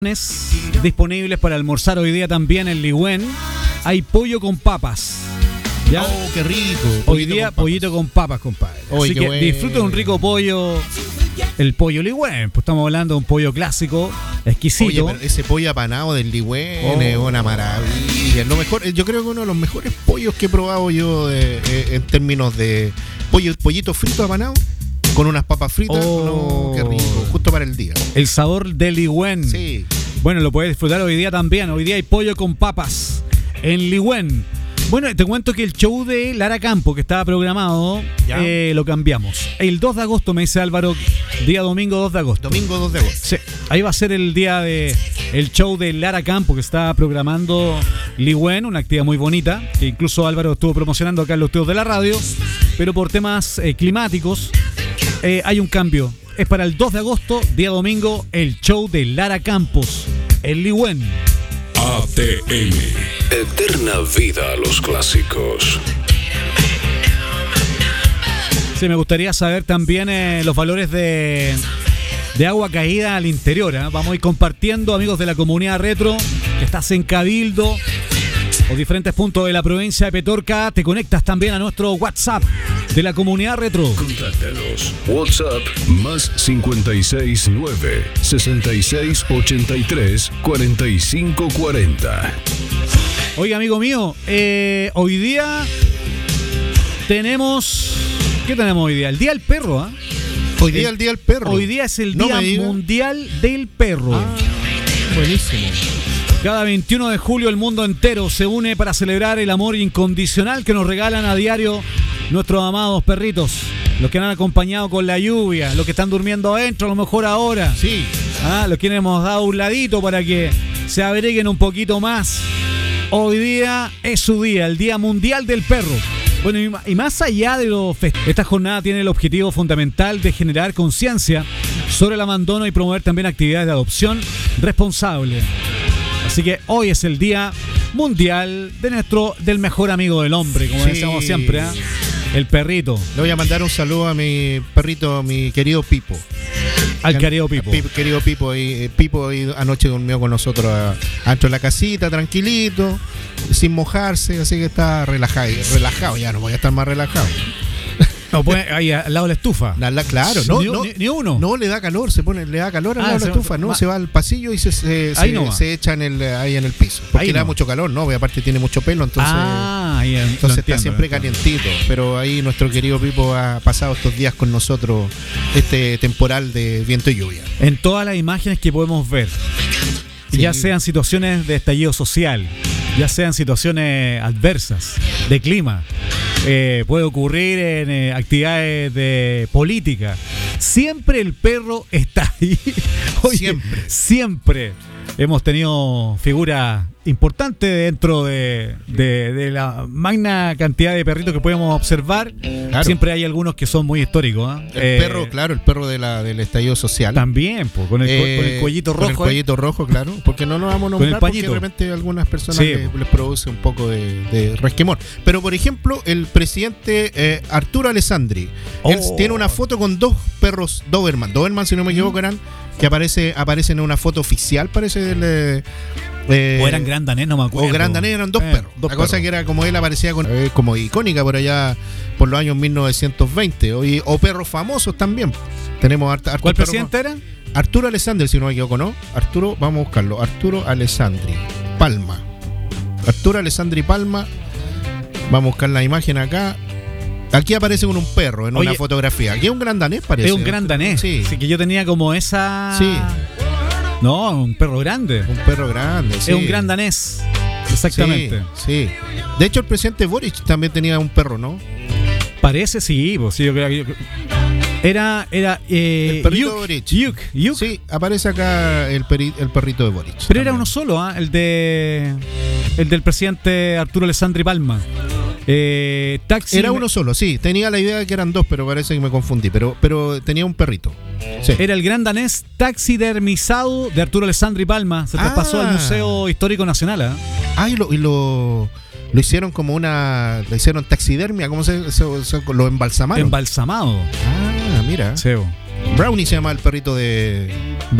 disponibles para almorzar hoy día también en Ligüen. Hay pollo con papas. ¿Ya? Oh, qué rico. Hoy día pollito con papas, compadre. Oye, así que bueno. disfruten un rico pollo. El pollo Ligüen, pues estamos hablando de un pollo clásico, exquisito. Oye, pero ese pollo apanado del Ligüen es una maravilla. Lo mejor, yo creo que uno de los mejores pollos que he probado yo en términos de pollito frito apanado con unas papas fritas. No, qué rico, justo para el día. El sabor del Ligüen. Sí. Bueno, lo puedes disfrutar hoy día también. Hoy día hay pollo con papas en Ligüen. Bueno, te cuento que el show de Lara Campo que estaba programado, lo cambiamos. El 2 de agosto, me dice Álvaro, día domingo 2 de agosto. Domingo 2 de agosto. Sí, ahí va a ser el día de el show de Lara Campo que está programando Ligüen, una actividad muy bonita, que incluso Álvaro estuvo promocionando acá en los estudios de la radio, pero por temas climáticos hay un cambio. Es para el 2 de agosto, día domingo, el show de Lara Campos en Ligüen. ATM. Eterna vida a los clásicos. Sí, me gustaría saber también los valores de agua caída al interior. Vamos a ir compartiendo, amigos de la comunidad retro, que estás en Cabildo o diferentes puntos de la provincia de Petorca. Te conectas también a nuestro WhatsApp de la comunidad retro. Contáctanos. WhatsApp más 569 6683 4540. Oiga, amigo mío, hoy día tenemos... ¿Qué tenemos hoy día? El Día del Perro, ¿ah? Hoy día el Día del Perro. Hoy día es el Día Mundial del Perro. Buenísimo. Cada 21 de julio el mundo entero se une para celebrar el amor incondicional que nos regalan a diario nuestros amados perritos. Los que han acompañado con la lluvia, los que están durmiendo adentro, a lo mejor ahora. Sí. Los que hemos dado un ladito para que se abriguen un poquito más. Hoy día es su día, el Día Mundial del Perro. Bueno, y más allá de los esta jornada tiene el objetivo fundamental de generar conciencia sobre el abandono y promover también actividades de adopción responsable. Así que hoy es el Día Mundial del mejor amigo del hombre, como decimos siempre, el perrito. Le voy a mandar un saludo a mi perrito, mi querido Pipo. Al querido Pipo. Querido Pipo. Pipo anoche durmió con nosotros adentro de la casita, tranquilito, sin mojarse, así que está relajado. Ya no voy a estar más relajado. No, pues ahí al lado de la estufa. Claro, ni uno. No, le da calor, le da calor al lado de la estufa, ¿no? Se va al pasillo y se echa ahí en el piso. Porque le da mucho calor, ¿no? Porque aparte tiene mucho pelo, entonces está siempre calientito. Pero ahí nuestro querido Pipo ha pasado estos días con nosotros este temporal de viento y lluvia. En todas las imágenes que podemos ver, ya sean situaciones de estallido social, ya sean situaciones adversas, de clima, puede ocurrir en actividades de política. Siempre el perro está ahí. Oye, siempre hemos tenido figuras importantes dentro de la magna cantidad de perritos que podemos observar. Claro. Siempre hay algunos que son muy históricos. El perro del estallido social. También, con el cuellito rojo. Con el cuellito rojo, claro. Porque no nos vamos a nombrar porque de repente a algunas personas les produce un poco de resquemor. Pero, por ejemplo, el presidente Arturo Alessandri, él tiene una foto con dos perros Doberman. Doberman, si no me equivoco, que aparecen en una foto oficial, parece del... o eran Gran Danés, no me acuerdo. O Gran Danés, eran dos perros. La cosa que era como él aparecía como icónica por allá por los años 1920. O perros famosos también. Tenemos ¿Cuál presidente era? Arturo Alessandri, si no me equivoco, ¿no? Vamos a buscarlo. Arturo Alessandri Palma. Arturo Alessandri Palma. Vamos a buscar la imagen acá. Aquí aparece con un perro en una fotografía. Aquí es un Gran Danés, parece. Es un Gran Danés. Sí. Así que yo tenía como esa... Sí. No, un perro grande. Un perro grande, sí. Es un Gran Danés. Exactamente. Sí. De hecho, el presidente Boric también tenía un perro, ¿no? Parece, sí. Pues, sí, yo creo que... Era el perrito de Boric. Yuk. Sí, aparece acá el perrito de Boric. Pero también era uno solo, el del presidente Arturo Alessandri Palma. Taxi era uno solo, sí. Tenía la idea de que eran dos, pero parece que me confundí. Pero tenía un perrito. Sí. Era el Gran Danés taxidermizado de Arturo Alessandri Palma. Se traspasó al Museo Histórico Nacional. Y lo hicieron como lo hicieron taxidermia. ¿Cómo lo embalsamaron? Embalsamado. Mira. Sí. Brownie se llama el perrito de